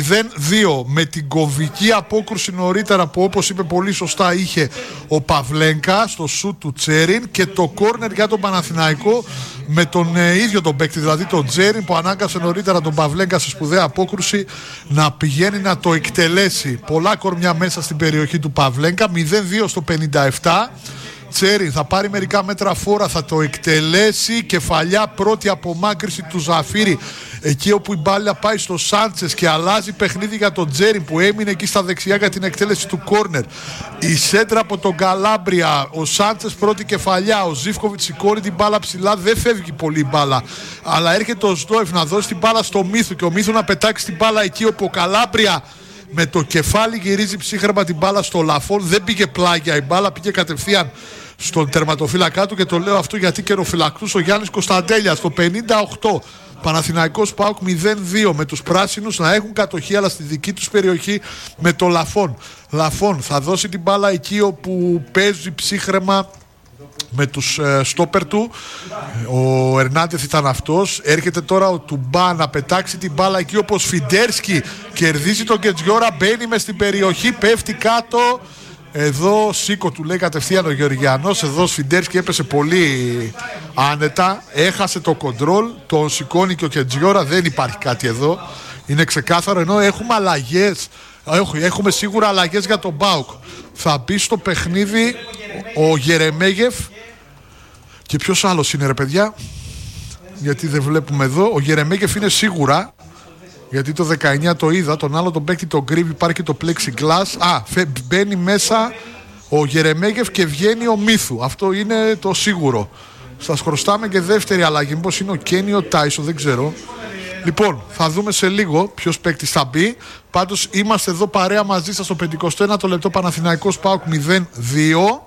με την κομβική απόκρουση νωρίτερα που, όπως είπε πολύ σωστά, είχε ο Παυλέγκα στο σουτ του Τσέριν, και το κόρνερ για τον Παναθηναϊκό με τον ίδιο τον παίκτη, δηλαδή τον Τσέριν, που ανάγκασε νωρίτερα τον Παυλέγκα σε σπουδαία απόκρουση να πηγαίνει να το εκτελέσει. Πολλά κορμιά μέσα στην περιοχή του Παυλέγκα. 0-2 στο 57. Τσέριν θα πάρει μερικά μέτρα φόρα, θα το εκτελέσει, κεφαλιά, πρώτη απομάκρυση του Ζαφύρη εκεί όπου η μπάλα πάει στο Σάντσες και αλλάζει παιχνίδι για τον Τσέριν που έμεινε εκεί στα δεξιά για την εκτέλεση του κόρνερ. Η σέντρα από τον Καλάμπρια, ο Σάντσες πρώτη κεφαλιά, ο Ζίβκοβιτς σηκώνει την μπάλα ψηλά, δεν φεύγει πολύ η μπάλα, αλλά έρχεται ο Σντόεφ να δώσει την μπάλα στο Μίθου και ο Μίθου να πετάξει την μπάλα εκεί όπου ο Καλάμπρια με το κεφάλι γυρίζει ψύχρεμα την μπάλα στο Λαφόν. Δεν πήγε πλάγια η μπάλα, πήγε κατευθείαν στον τερματοφύλακά του, και το λέω αυτό γιατί καιροφυλακτούς ο Γιάννης Κωνσταντέλιας. Το 58 Παναθηναϊκός ΠΑΟΚ 0-2 με τους πράσινους να έχουν κατοχή, αλλά στη δική τους περιοχή με το Λαφόν. Λαφόν θα δώσει την μπάλα εκεί όπου παίζει ψύχρεμα με τους στόπερ του. Ο Ερνάντεθ ήταν αυτός. Έρχεται τώρα ο Τουμπά να πετάξει την μπάλα εκεί όπως Φιντέρσκι κερδίζει τον Κετζιόρα, μπαίνει μες στην περιοχή, πέφτει κάτω. Εδώ σήκω του λέει κατευθείαν ο Γεωργιανός. Εδώ Σφιντέρσκι έπεσε πολύ άνετα, έχασε το κοντρόλ, τον σηκώνει και ο Κετζιόρα. Δεν υπάρχει κάτι εδώ, είναι ξεκάθαρο. Ενώ έχουμε αλλαγές, έχουμε σίγουρα αλλαγές για τον ΠΑΟΚ. Θα μπει στο παιχνίδι ο Γερεμέγεφ. Και ποιος άλλος είναι ρε παιδιά, γιατί δεν βλέπουμε εδώ. Ο Γερεμέγεφ είναι σίγουρα, γιατί το 19 το είδα. Τον άλλο τον παίκτη τον κρύβει, υπάρχει και το plexiglass. Μπαίνει μέσα ο Γερεμέγεφ και βγαίνει ο Μίθου. Αυτό είναι το σίγουρο. Σας χρωστάμε και δεύτερη αλλαγή. Μήπως είναι ο Κένιο Τάισο, δεν ξέρω. Λοιπόν, θα δούμε σε λίγο ποιος παίκτης θα μπει. Πάντως είμαστε εδώ παρέα μαζί σας στο 51ο λεπτό. Παναθηναϊκός ΠΑΟΚ 0-2.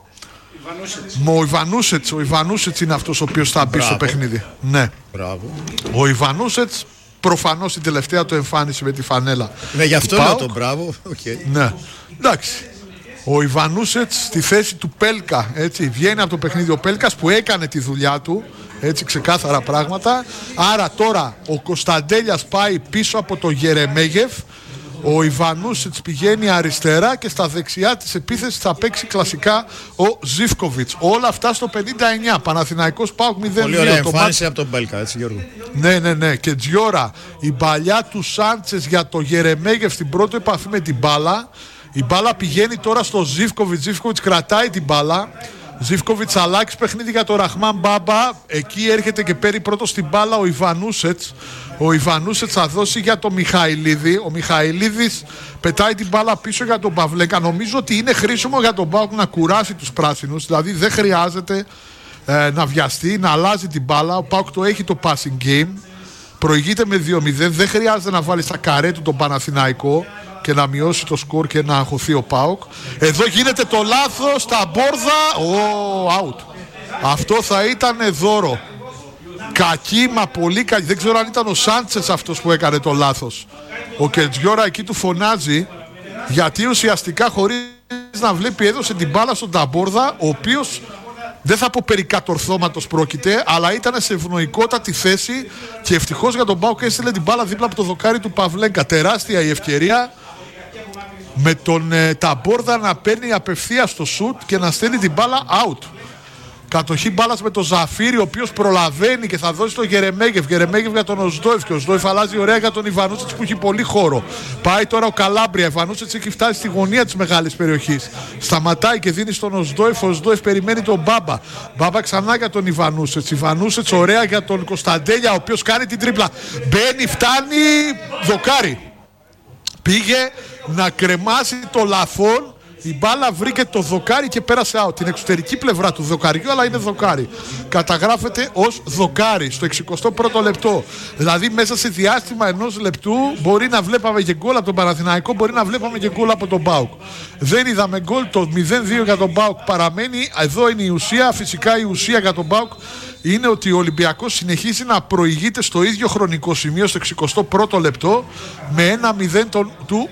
Ο Ιβανούσετς είναι αυτός ο οποίος θα μπει στο παιχνίδι. Ναι. Μπράβο. Ο Ιβανούσετς προφανώς την τελευταία του εμφάνιση με τη φανέλα. Ναι, γι' αυτό λέω τον μπράβο. Okay. Ναι. Εντάξει. Ο Ιβανούσετς στη θέση του Πέλκα, έτσι, βγαίνει από το παιχνίδι ο Πέλκας που έκανε τη δουλειά του, έτσι, ξεκάθαρα πράγματα. Άρα τώρα ο Κωνσταντέλιας πάει πίσω από το Γερεμέγεφ, ο Ιβανούσετς πηγαίνει αριστερά και στα δεξιά της επίθεσης θα παίξει κλασικά ο Ζίβκοβιτς. Όλα αυτά στο 59. Παναθηναϊκός ΠΑΟΚ 0-2. Πολύ ωραία εμφάνιση από τον Μπέλκα, έτσι Γιώργο. Ναι. Και Τζιόρα, η παλιά του Σάντσες για το Γερεμέγεφ στην πρώτη επαφή με την μπάλα. Η μπάλα πηγαίνει τώρα στο Ζίβκοβιτς. Ζίβκοβιτς κρατάει την μπάλα. Ζίβκοβιτς αλλάξει παιχνίδι για το Ραχμάν Μπάμπα. Εκεί έρχεται και παίρνει πρώτο στην μπάλα ο Ιβανούσετς. Ο Ιβανούσετς θα δώσει για τον Μιχαηλίδη. Ο Μιχαηλίδης πετάει την μπάλα πίσω για τον Παυλέκα. Νομίζω ότι είναι χρήσιμο για τον ΠΑΟΚ να κουράσει τους πράσινους. Δηλαδή δεν χρειάζεται να βιαστεί, να αλλάζει την μπάλα. Ο ΠΑΟΚ το έχει το passing game. Προηγείται με 2-0. Δεν χρειάζεται να βάλει στα καρέ του τον Παναθηναϊκό και να μειώσει το σκορ και να αγχωθεί ο ΠΑΟΚ. Εδώ γίνεται το λάθος στα μπόρδα. Out. Αυτό θα ήταν δώρο. Κακή, μα πολύ κακή. Δεν ξέρω αν ήταν ο Σάντσες αυτός που έκανε το λάθος. Ο Κερτζιόρα εκεί του φωνάζει, γιατί ουσιαστικά χωρίς να βλέπει έδωσε την μπάλα στον Ταμπόρδα, ο οποίος δεν θα πω περί κατορθώματος πρόκειται, αλλά ήταν σε ευνοϊκότατη θέση και ευτυχώς για τον ΠΑΟΚ έστειλε την μπάλα δίπλα από το δοκάρι του Παυλέγκα. Τεράστια η ευκαιρία με τον Ταμπόρδα να παίρνει απευθείας το σουτ και να στέλνει την μπάλα out. Κατοχή μπάλας με τον Ζαφίρη, ο οποίος προλαβαίνει και θα δώσει τον Γερεμέγεφ. Γερεμέγεφ για τον Οσδόεφ και ο Οσδόεφ αλλάζει ωραία για τον Ιβανούσετς που έχει πολύ χώρο. Πάει τώρα ο Καλάμπρια. Ιβανούσετς έχει φτάσει στη γωνία της μεγάλης περιοχής. Σταματάει και δίνει στον Οσδόεφ. Ο Οσδόεφ περιμένει τον Μπάμπα. Μπάμπα ξανά για τον Ιβανούσετς. Ιβανούσετς ωραία για τον Κωνσταντέλια, ο οποίος κάνει την τρίπλα. Μπαίνει, φτάνει, δοκάρι. Πήγε να κρεμάσει το λαφόν. Η μπάλα βρήκε το δοκάρι και πέρασε out. Την εξωτερική πλευρά του δοκαριού, αλλά είναι δοκάρι. Καταγράφεται ως δοκάρι στο 61ο λεπτό. Δηλαδή, μέσα σε διάστημα ενός λεπτού μπορεί να βλέπαμε και γκολ από τον Παναθηναϊκό, μπορεί να βλέπαμε και γκολ από τον ΠΑΟΚ. Δεν είδαμε γκολ. Το 0-2 για τον ΠΑΟΚ παραμένει. Εδώ είναι η ουσία. Φυσικά η ουσία για τον ΠΑΟΚ είναι ότι ο Ολυμπιακός συνεχίζει να προηγείται στο ίδιο χρονικό σημείο, στο 61ο λεπτό, με 1-0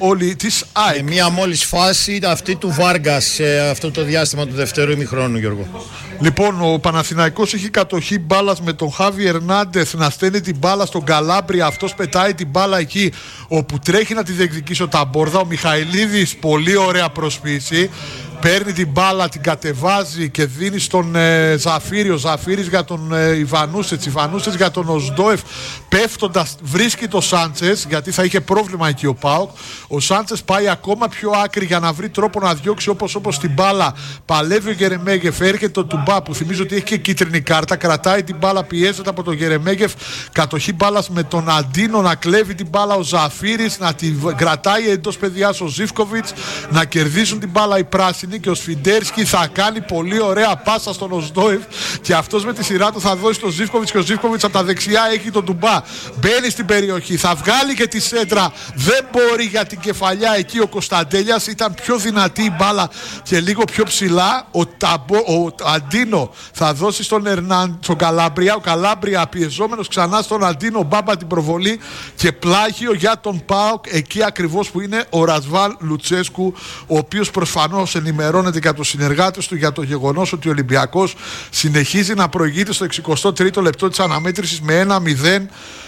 της ΑΕΚ. Μία μόλις φάση αυτή του Βάργα σε αυτό το διάστημα του δευτέρου ημιχρόνου, Γιώργο. Λοιπόν, ο Παναθηναϊκός έχει κατοχή μπάλας με τον Χάβι Ερνάντεθ να στέλνει την μπάλα στον Καλάμπρια. Αυτός πετάει την μπάλα εκεί όπου τρέχει να τη διεκδικήσει ο Ταμπόρδα. Ο Μιχαηλίδης, πολύ ωραία προσποίηση. Παίρνει την μπάλα, την κατεβάζει και δίνει στον Ζαφίρη. Ο Ζαφίρης για τον Ιβανούσετς. Ιβανούσετς για τον Οσδόεφ. Πέφτοντας βρίσκει το Σάντσες, γιατί θα είχε πρόβλημα εκεί ο ΠΑΟΚ. Ο Σάντσες πάει ακόμα πιο άκρη για να βρει τρόπο να διώξει όπως την μπάλα. Παλεύει ο Γερεμέγεφ. Έρχεται το Τουμπά που θυμίζω ότι έχει και κίτρινη κάρτα. Κρατάει την μπάλα, πιέζεται από τον Γερεμέγεφ. Κατοχή μπάλας με τον Αντίνο να κλέβει την μπάλα ο Ζαφίρης. Να την κρατάει εντός παιδιάς ο Ζίβκοβιτς. Να κερδίσουν την μπάλα οι πράσινοι. Και ο Σφιντέρσκι θα κάνει πολύ ωραία πάσα στον Οσδόεφ και αυτός με τη σειρά του θα δώσει τον Ζίβκοβιτς και ο Ζίβκοβιτς από τα δεξιά έχει τον Τουμπά. Μπαίνει στην περιοχή, θα βγάλει και τη σέντρα. Δεν μπορεί για την κεφαλιά εκεί ο Κωνσταντέλιας. Ήταν πιο δυνατή η μπάλα και λίγο πιο ψηλά. Ο Αντίνο θα δώσει στον Καλάμπρια. Ο Καλάμπρια πιεζόμενος ξανά στον Αντίνο. Μπάμπα την προβολή και πλάγιο για τον ΠΑΟΚ εκεί ακριβώς που είναι ο Ρασβάλ Λουτσέσκου, ο οποίος προφανώς ενημερώνεται για τους συνεργάτες του για το γεγονός ότι ο Ολυμπιακός συνεχίζει να προηγείται στο 63ο λεπτό της αναμέτρησης με 1-0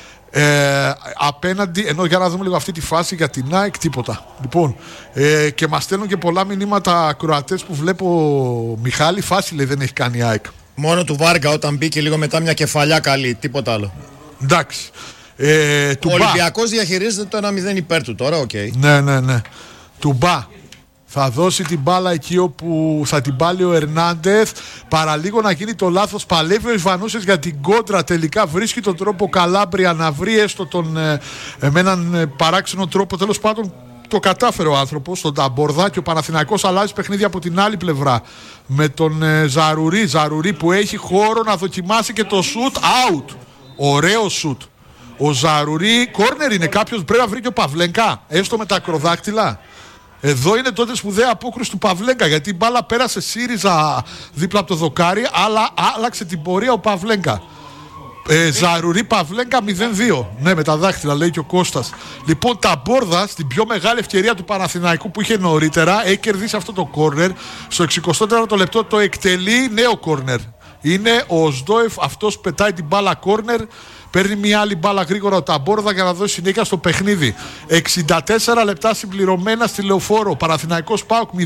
απέναντι, ενώ για να δούμε λίγο αυτή τη φάση για την ΑΕΚ τίποτα. Λοιπόν, και μας στέλνουν και πολλά μηνύματα ακροατές που βλέπω. Μιχάλη, φάση λέει δεν έχει κάνει η ΑΕΚ. Μόνο του Βάργα όταν μπήκε λίγο μετά μια κεφαλιά καλή, τίποτα άλλο. Εντάξει. Ο Ολυμπιακός διαχειρίζεται το 1-0 υπέρ του τώρα, οκ. Ναι. Τουμπά. Θα δώσει την μπάλα εκεί όπου θα την πάλει ο Ερνάντεθ. Παραλίγο να γίνει το λάθος. Παλεύει ο Ιβανούσης για την κόντρα. Τελικά βρίσκει τον τρόπο Καλάμπρια να βρει έστω με έναν παράξενο τρόπο. Τέλος πάντων το κατάφερε ο άνθρωπος στον Ταμπόρδα και ο Παναθηναϊκός αλλάζει παιχνίδι από την άλλη πλευρά. Με τον Ζαρουρί που έχει χώρο να δοκιμάσει και το σουτ. Out. Ωραίο σουτ. Ο Ζαρουρί, κόρνερ είναι, κάποιος πρέπει να βρει και ο Παυλέγκα. Έστω με τα ακροδάκτυλα. Εδώ είναι τότε σπουδαία απόκριση του Παυλέγκα, γιατί η μπάλα πέρασε ΣΥΡΙΖΑ δίπλα από το δοκάρι, αλλά άλλαξε την πορεία ο Παυλέγκα. Ζαρουρί Παυλέγκα 0-2. Ναι, με τα δάχτυλα, λέει και ο Κώστας. Λοιπόν, Ταμπόρδα στην πιο μεγάλη ευκαιρία του Παναθηναϊκού που είχε νωρίτερα, έχει κερδίσει αυτό το κόρνερ. Στο 64ο λεπτό το εκτελεί νέο κόρνερ. Είναι ο Οσδόεφ, αυτός πετάει την μπάλα κόρνερ. Παίρνει μια άλλη μπάλα γρήγορα ο Ταμπόρδα για να δώσει συνέχεια στο παιχνίδι. 64 λεπτά συμπληρωμένα στη Λεωφόρο. Παναθηναϊκός ΠΑΟΚ 0-2.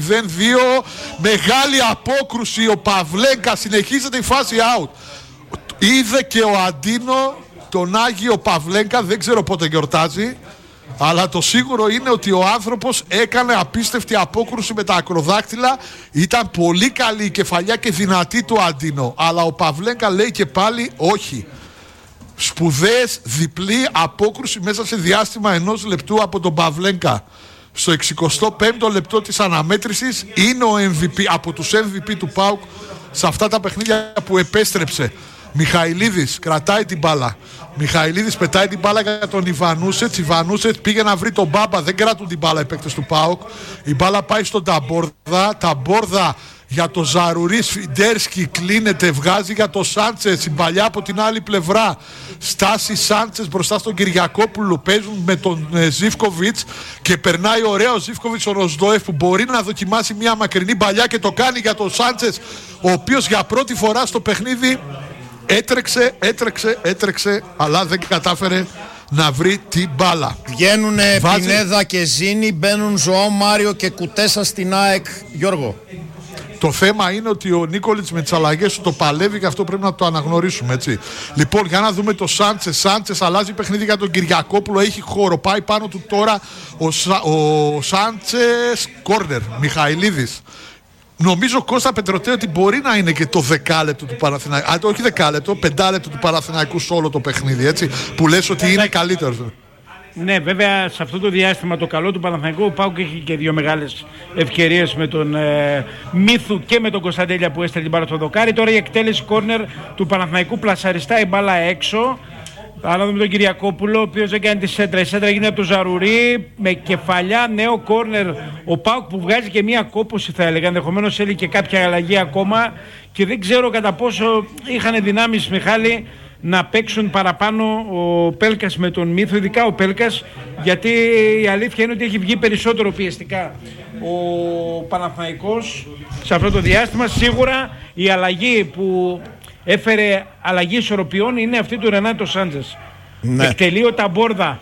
Μεγάλη απόκρουση. Ο Παυλέγκα, συνεχίζεται η φάση out. Είδε και ο Αντίνο τον Άγιο Παυλέγκα, δεν ξέρω πότε γιορτάζει. Αλλά το σίγουρο είναι ότι ο άνθρωπος έκανε απίστευτη απόκρουση με τα ακροδάκτυλα. Ήταν πολύ καλή η κεφαλιά και δυνατή του Αντίνο. Αλλά ο Παβλένκα λέει και πάλι όχι. Σπουδαίες διπλή απόκρουση μέσα σε διάστημα 1 λεπτού από τον Παβλένκα. Στο 65ο λεπτό της αναμέτρησης είναι ο MVP, από τους MVP του ΠΑΟΚ σε αυτά τα παιχνίδια που επέστρεψε. Μιχαηλίδης κρατάει την μπάλα. Μιχαηλίδης πετάει την μπάλα για τον Ιβανούσετς. Ιβανούσετς πήγε να βρει τον Μπάμπα. Δεν κρατούν την μπάλα οι παίκτες του ΠΑΟΚ. Η μπάλα πάει στον Ταμπόρδα. Ταμπόρδα για το Ζαρουρί. Σφιντέρσκι κλείνεται. Βγάζει για το Σάντσες. Η παλιά από την άλλη πλευρά. Στάση Σάντσες μπροστά στον Κυριακόπουλο. Παίζουν με τον Ζίβκοβιτς. Και περνάει ωραία ο Ζίβκοβιτς ο Ροσδόεφ που μπορεί να δοκιμάσει μια μακρινή παλιά και το κάνει για τον Σάντσες. Ο οποίος για πρώτη φορά στο παιχνίδι έτρεξε, αλλά δεν κατάφερε να βρει την μπάλα. Βγαίνουνε Πινέδα και Ζήνη, μπαίνουν Ζωάο Μάριο και Κουτέσα στην ΑΕΚ. Γιώργο. Το θέμα είναι ότι ο Νίκολιτς με τις αλλαγές του το παλεύει και αυτό πρέπει να το αναγνωρίσουμε, έτσι. Λοιπόν, για να δούμε το Σάντσες. Σάντσες αλλάζει παιχνίδι για τον Κυριακόπουλο, έχει χώρο, πάει πάνω του τώρα ο Σάντσες, κόρνερ, Μιχαηλίδης. Νομίζω Κώστα Πετρωτέ ότι μπορεί να είναι και το 10 του Παναθηναϊκού. Όχι 10, 5 του Παναθηναϊκού σε όλο το παιχνίδι, έτσι. Που λες ότι είναι καλύτερο. Ναι, βέβαια σε αυτό το διάστημα το καλό του Παναθηναϊκού, ο ΠΑΟΚ έχει και δύο μεγάλες ευκαιρίες με τον Μίθου και με τον Κωνσταντέλια που έστελνε την μπάλα στο δοκάρι. Τώρα η εκτέλεση κόρνερ του Παναθηναϊκού πλασαριστά η μπάλα έξω. Αλλά δούμε τον Κυριακόπουλο, ο οποίος δεν κάνει τη σέντρα. Η σέντρα γίνεται από τον Ζαρουρί με κεφαλιά, νέο κόρνερ. Ο ΠΑΟΚ που βγάζει και μία κόπωση, θα έλεγα. Ενδεχομένως θέλει και κάποια αλλαγή ακόμα. Και δεν ξέρω κατά πόσο είχαν δυνάμεις, Μιχάλη, να παίξουν παραπάνω ο Πέλκας με τον Μίθο, ειδικά ο Πέλκας, γιατί η αλήθεια είναι ότι έχει βγει περισσότερο πιεστικά ο Παναθηναϊκός σε αυτό το διάστημα. Σίγουρα η αλλαγή που έφερε αλλαγή ισορροπιών είναι αυτή του Ρενάτο Σάντζες. Ναι. Εκτελεί ο Ταμπόρδα.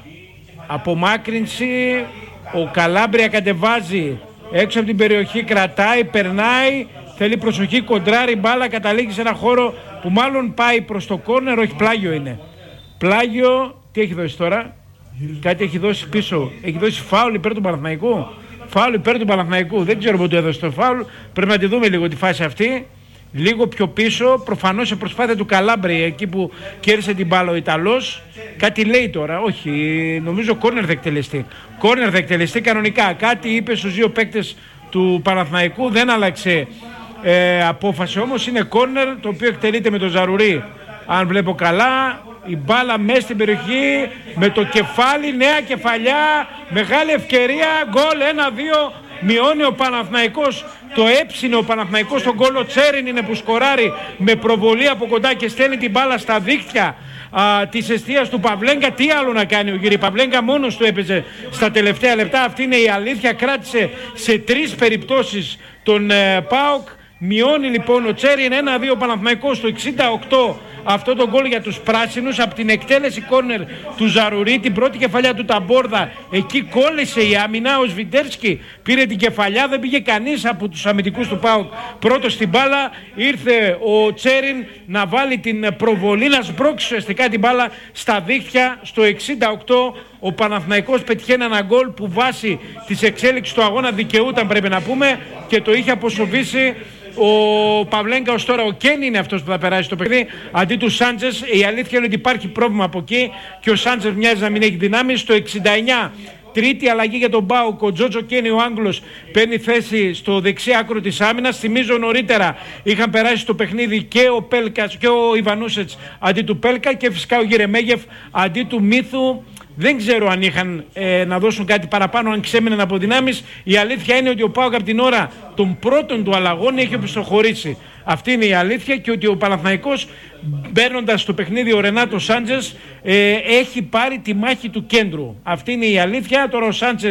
Απομάκρυνση. Ο Καλάμπρια κατεβάζει έξω από την περιοχή, κρατάει, περνάει. Θέλει προσοχή, κοντράρει μπάλα, καταλήγει σε ένα χώρο που μάλλον πάει προς το κόρνερ, όχι πλάγιο είναι. Πλάγιο, τι έχει δώσει τώρα? Κάτι έχει δώσει πίσω. Έχει δώσει φάουλ υπέρ του Παναθηναϊκού. Φάουλ υπέρ του Παναθηναϊκού. Δεν ξέρω πότε έδωσε το φάουλ. Πρέπει να τη δούμε λίγο τη φάση αυτή. Λίγο πιο πίσω, προφανώς σε προσπάθεια του Καλάμπρη, εκεί που κέρδισε την μπάλα ο Ιταλός. Κάτι λέει τώρα, όχι, νομίζω κόρνερ θα εκτελεστεί. Κόρνερ θα εκτελεστεί κανονικά. Κάτι είπε στους δύο παίκτες του Παναθηναϊκού, δεν άλλαξε απόφαση όμως. Είναι κόρνερ το οποίο εκτελείται με τον Ζαρουρί. Αν βλέπω καλά, η μπάλα μέσα στην περιοχή με το κεφάλι, νέα κεφαλιά, μεγάλη ευκαιρία, γκολ 1-2. Μειώνει ο Παναθηναϊκός, το έψινε ο Παναθηναϊκός στον γκολ. Ο Τσέριν είναι που σκοράρει με προβολή από κοντά και στέλνει την μπάλα στα δίχτυα της εστίας του Παβλένκα. Τι άλλο να κάνει ο κύριος Παβλένκα, μόνος του έπαιζε στα τελευταία λεπτά. Αυτή είναι η αλήθεια, κράτησε σε 3 περιπτώσεις τον ΠΑΟΚ. Μειώνει λοιπόν ο Τσέριν 1-2 Παναθηναϊκός στο 68 αυτό το γκολ για τους πράσινους από την εκτέλεση κόρνερ του Ζαρουρί, την πρώτη κεφαλιά του Ταμπόρδα. Εκεί κόλλησε η άμυνα, ο Σβιντέρσκι πήρε την κεφαλιά, δεν πήγε κανείς από τους αμυντικούς του ΠΑΟΚ πρώτος στην μπάλα. Ήρθε ο Τσέριν να βάλει την προβολή, να σμπρώξει ουσιαστικά την μπάλα στα δίχτυα. Στο 68 ο Παναθηναϊκός πετυχαίνει ένα γκολ που βάσει της εξέλιξης του αγώνα δικαιούταν, πρέπει να πούμε, και το είχε αποσοβήσει ο Παβλένκα ως τώρα. Ο Κέν είναι αυτός που θα περάσει το παιχνίδι αντί του Σάντζες. Η αλήθεια είναι ότι υπάρχει πρόβλημα από εκεί και ο Σάντζες μοιάζει να μην έχει δυνάμεις. Στο 69 τρίτη αλλαγή για τον ΠΑΟΚ. Ο Τζότζο Κένι, ο Άγγλος, παίρνει θέση στο δεξί άκρο της άμυνας. Θυμίζω νωρίτερα είχαν περάσει στο παιχνίδι και ο Πέλκας και ο Ιβανούσετς αντί του Πέλκα και φυσικά ο Γερεμέγεφ αντί του Μίθου. Δεν ξέρω αν είχαν να δώσουν κάτι παραπάνω, αν ξέμειναν από δυνάμεις. Η αλήθεια είναι ότι ο ΠΑΟΚ από την ώρα των πρώτων του αλλαγών έχει οπισθοχωρήσει. Αυτή είναι η αλήθεια, και ότι ο Παναθηναϊκός, μπαίνοντας στο παιχνίδι ο Ρενάτο Σάντζες, έχει πάρει τη μάχη του κέντρου. Αυτή είναι η αλήθεια. Τώρα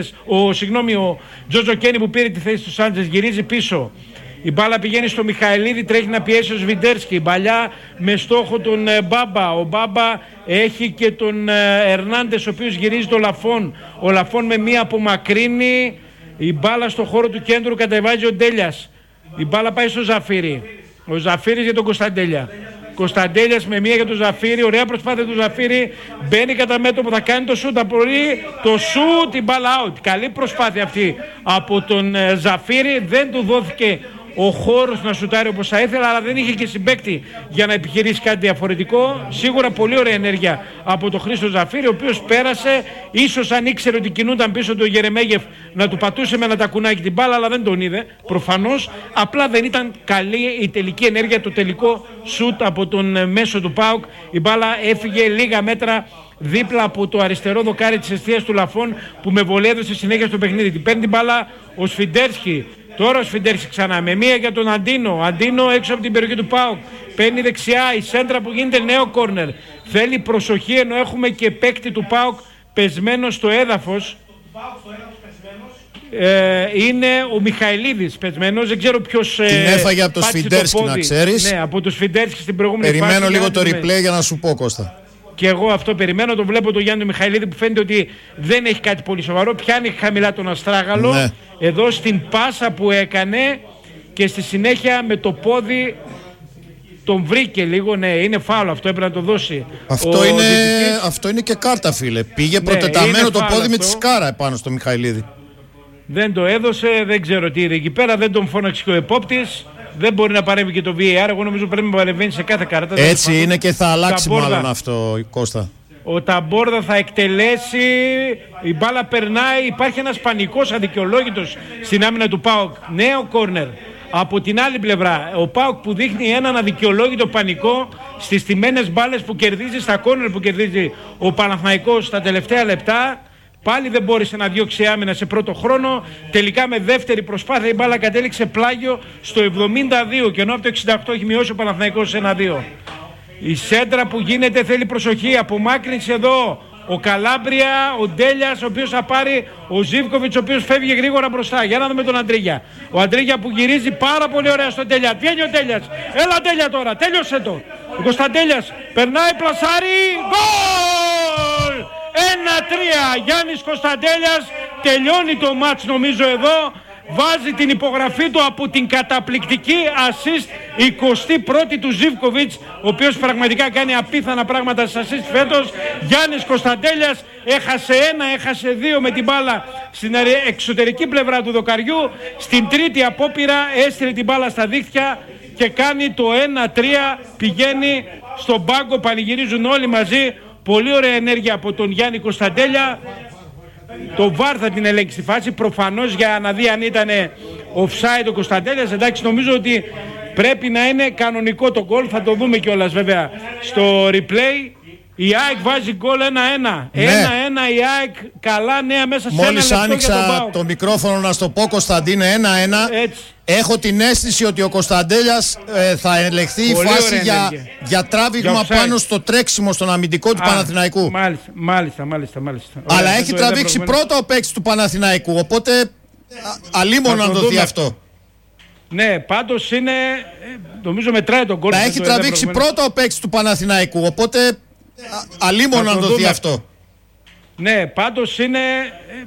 ο Τζότζο Κένι που πήρε τη θέση του Σάντζες γυρίζει πίσω. Η μπάλα πηγαίνει στο Μιχαηλίδη, τρέχει να πιέσει ο Σβιντέρσκι. Η μπαλιά με στόχο τον Μπάμπα. Ο Μπάμπα έχει και τον Ερνάντες, ο οποίος γυρίζει το Λαφόν. Ο Λαφόν με μία απομακρύνει. Η μπάλα στο χώρο του κέντρου κατεβάζει ο Ντέλιας. Η μπάλα πάει στο Ζαφύρι. Ο Ζαφύρης για τον Κωνσταντέλια. Κωνσταντέλιας με μία για τον Ζαφύρη. Ωραία προσπάθεια του Ζαφύρη. Μπαίνει κατά μέτωπο, θα κάνει το σούτ. Απορεί το σούτ, την μπάλα out. Καλή προσπάθεια αυτή από τον Ζαφύρη. Δεν του δόθηκε ο χώρος να σουτάρει όπως θα ήθελα, αλλά δεν είχε και συμπαίκτη για να επιχειρήσει κάτι διαφορετικό. Σίγουρα πολύ ωραία ενέργεια από τον Χρήστο Ζαφύρη, ο οποίος πέρασε, ίσως αν ήξερε ότι κινούνταν πίσω του Γερεμέγεφ να του πατούσε με ένα τακουνάκι την μπάλα, αλλά δεν τον είδε προφανώς. Απλά δεν ήταν καλή η τελική ενέργεια, το τελικό σουτ από τον μέσο του ΠΑΟΚ. Η μπάλα έφυγε λίγα μέτρα δίπλα από το αριστερό δοκάρι της εστίας του Λαφών, που με βολέδωσε συνέχεια στο παιχνίδι. Την παίρνει την μπάλα ο Σφιντέρσκι. Τώρα ο Σφιντέρσκι ξανά με μία για τον Αντίνο. Αντίνο έξω από την περιοχή του ΠΑΟΚ. Παίρνει δεξιά η σέντρα που γίνεται νέο κόρνερ. Θέλει προσοχή, ενώ έχουμε και παίκτη του ΠΑΟΚ πεσμένο στο έδαφος. Είναι ο Μιχαηλίδης πεσμένος. Δεν ξέρω ποιος την έφαγε από το Σφιντέρσκι, να ξέρεις. Ναι, από το Σφιντέρσκι στην προηγούμενη φάση. Περιμένω λίγο το replay για να σου πω, Κώστα. Και εγώ αυτό περιμένω, το βλέπω τον Γιάννη Μιχαηλίδη που φαίνεται ότι δεν έχει κάτι πολύ σοβαρό. Πιάνει χαμηλά τον Αστράγαλο. Ναι. Εδώ στην πάσα που έκανε και στη συνέχεια με το πόδι τον βρήκε λίγο. Ναι, είναι φάουλ αυτό, έπρεπε να το δώσει. Αυτό είναι και κάρτα, φίλε. Πήγε προτεταμένο το πόδι αυτό με τη σκάρα επάνω στο Μιχαηλίδη. Δεν το έδωσε, δεν ξέρω τι είδε εκεί πέρα, δεν τον φώναξε και ο επόπτης. Δεν μπορεί να παρέμβει και το VAR. Εγώ νομίζω πρέπει να παρεμβαίνει σε κάθε κάρτα. Έτσι είναι και θα αλλάξει μάλλον αυτό, Κώστα. Ο Ταμπόρδα θα εκτελέσει. Η μπάλα περνάει. Υπάρχει ένας πανικός αδικαιολόγητος στην άμυνα του ΠΑΟΚ. Νέο κόρνερ. Από την άλλη πλευρά, ο ΠΑΟΚ που δείχνει έναν αδικαιολόγητο πανικό στις στημένες μπάλες που κερδίζει, στα κόρνερ που κερδίζει ο Παναθηναϊκός στα τελευταία λεπτά. Πάλι δεν μπόρεσε να διώξει άμυνα σε πρώτο χρόνο. Τελικά με δεύτερη προσπάθεια η μπάλα κατέληξε πλάγιο στο 72, και ενώ από το 68 έχει μειώσει ο Παναθηναϊκός σε 1-2. Η σέντρα που γίνεται θέλει προσοχή. Απομάκρυνση εδώ ο Καλάμπρια, ο Ντέλιας, ο οποίος θα πάρει ο Ζίβκοβιτς, ο οποίος φεύγει γρήγορα μπροστά. Για να δούμε τον Αντρίγια. Ο Αντρίγια που γυρίζει πάρα πολύ ωραία στον Ντέλια. Βγαίνει ο Ντέλιας. Έλα Ντέλια τώρα, τέλειωσε το. Ο Κωνσταντέλιας περνάει, πλασάρι. Γκολ! 1-3. Γιάννης Κωνσταντέλιας τελειώνει το μάτς νομίζω εδώ. Βάζει την υπογραφή του από την καταπληκτική assist 21η του Ζίβκοβιτς, ο οποίος πραγματικά κάνει απίθανα πράγματα στις assist φέτος. Γιάννης Κωνσταντέλιας έχασε ένα, έχασε δύο με την μπάλα στην εξωτερική πλευρά του δοκαριού. Στην τρίτη απόπειρα έστειλε την μπάλα στα δίχτυα και κάνει το 1-3. Πηγαίνει στον πάγκο, πανηγυρίζουν όλοι μαζί. Πολύ ωραία ενέργεια από τον Γιάννη Κωνσταντέλια. Το VAR θα την ελέγξει στη φάση, προφανώς για να δει αν ήταν offside ο Κωνσταντέλιας. Εντάξει, νομίζω ότι πρέπει να είναι κανονικό το γκολ, θα το δούμε κιόλας βέβαια στο replay. Η ΑΕΚ βάζει γκολ 1-1. 1-1 η ΑΕΚ, καλά νέα μέσα σε μόλις ένα λεπτό. Μόλις άνοιξα το μικρόφωνο να στο πω, Κωνσταντίνε, 1-1. Έχω την αίσθηση ότι ο Κωνσταντέλιας θα ελεγχθεί η φάση για τράβηγμα πάνω στο τρέξιμο στον αμυντικό του Παναθηναϊκού. Μάλιστα. Αλλά ωραία, έχει τραβήξει πρώτα ο παίκτης του Παναθηναϊκού, οπότε αλίμονο να δοθεί αυτό. Ναι, πάντως είναι, νομίζω μετράει τον γκολ. Θα έχει τραβήξει πρώτα ο παίκτης του Παναθηναϊκού, οπότε αλίμονο να δοθεί αυτό. Ναι, πάντως είναι,